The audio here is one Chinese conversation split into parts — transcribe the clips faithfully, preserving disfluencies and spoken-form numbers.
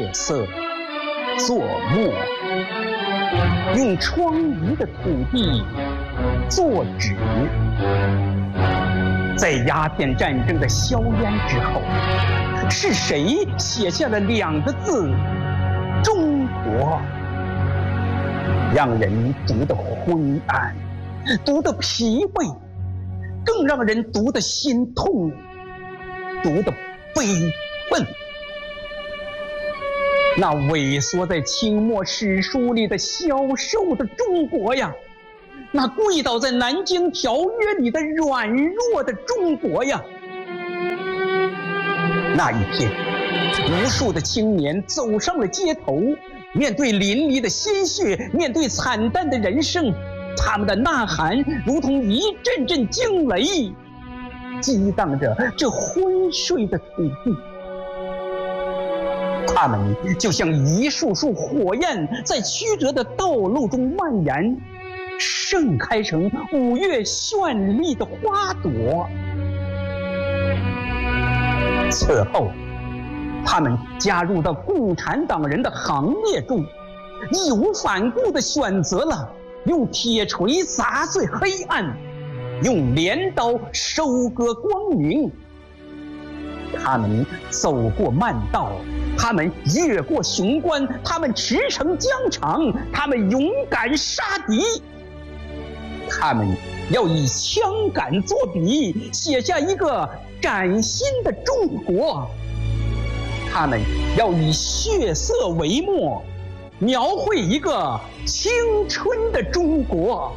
色作墨，用疮痍的土地作纸。在鸦片战争的硝烟之后，是谁写下了两个字“中国”？让人读得昏暗，读得疲惫，更让人读得心痛，读得悲愤。那萎缩在清末史书里的消瘦的中国呀，那跪倒在南京条约里的软弱的中国呀，那一天，无数的青年走上了街头，面对淋漓的鲜血，面对惨淡的人生，他们的呐喊如同一阵阵惊雷，激荡着这昏睡的土地。他们就像一束束火焰，在曲折的道路中蔓延，盛开成五月绚丽的花朵。此后，他们加入到共产党人的行列中，义无反顾地选择了用铁锤砸碎黑暗，用镰刀收割光明。他们走过漫道，他们越过雄关，他们驰骋疆场，他们勇敢杀敌。他们要以枪杆作笔，写下一个崭新的中国。他们要以血色为墨，描绘一个青春的中国。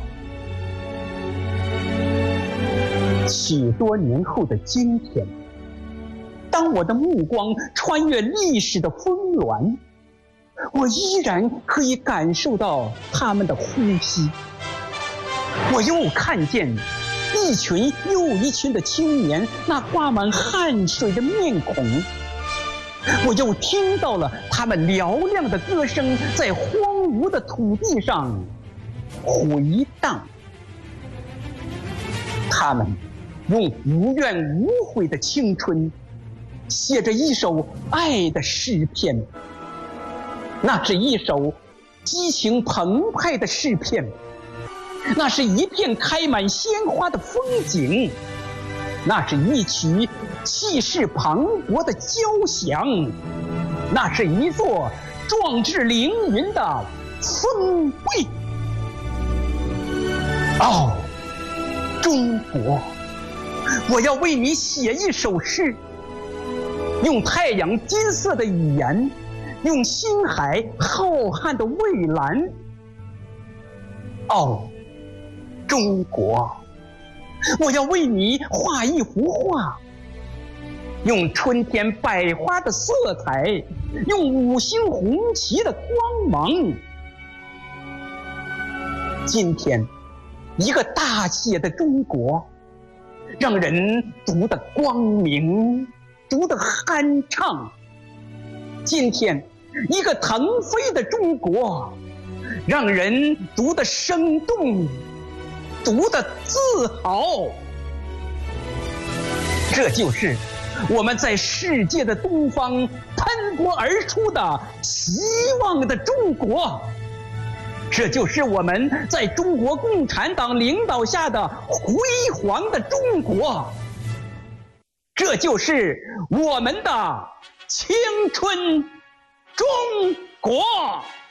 许多年后的今天，当我的目光穿越历史的峰峦，我依然可以感受到他们的呼吸。我又看见一群又一群的青年，那挂满汗水的面孔。我又听到了他们嘹亮的歌声在荒芜的土地上回荡。他们用无怨无悔的青春写着一首爱的诗篇，那是一首激情澎湃的诗篇，那是一片开满鲜花的风景，那是一曲气势磅礴的交响，那是一座壮志凌云的丰碑。哦，中国，我要为你写一首诗，用太阳金色的语言，用星海浩瀚的蔚蓝。哦，中国，我要为你画一幅画，用春天百花的色彩，用五星红旗的光芒。今天，一个大写的中国，让人读得光明，读得酣畅。今天，一个腾飞的中国，让人读得生动，读得自豪。这就是我们在世界的东方喷薄而出的希望的中国，这就是我们在中国共产党领导下的辉煌的中国，这就是我们的青春中国。